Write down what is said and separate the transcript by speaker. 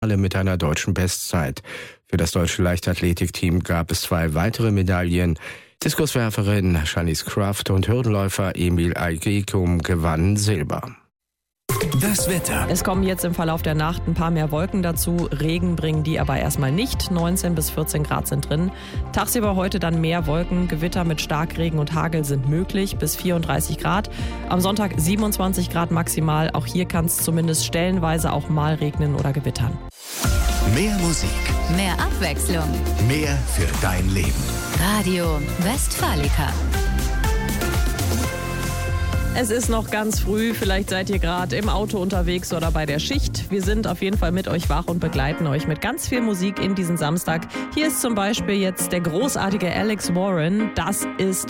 Speaker 1: alle mit einer deutschen Bestzeit. Für das deutsche Leichtathletikteam gab es 2 weitere Medaillen. Diskuswerferin Shanice Kraft und Hürdenläufer Emil Aigekum gewannen Silber.
Speaker 2: Das Wetter.
Speaker 3: Es kommen jetzt im Verlauf der Nacht ein paar mehr Wolken dazu. Regen bringen die aber erstmal nicht. 19 bis 14 Grad sind drin. Tagsüber heute dann mehr Wolken. Gewitter mit Starkregen und Hagel sind möglich. Bis 34 Grad. Am Sonntag 27 Grad maximal. Auch hier kann es zumindest stellenweise auch mal regnen oder gewittern.
Speaker 2: Mehr Musik.
Speaker 4: Mehr Abwechslung.
Speaker 2: Mehr für dein Leben.
Speaker 4: Radio Westfalica.
Speaker 3: Es ist noch ganz früh, vielleicht seid ihr gerade im Auto unterwegs oder bei der Schicht. Wir sind auf jeden Fall mit euch wach und begleiten euch mit ganz viel Musik in diesen Samstag. Hier ist zum Beispiel jetzt der großartige Alex Warren. Das ist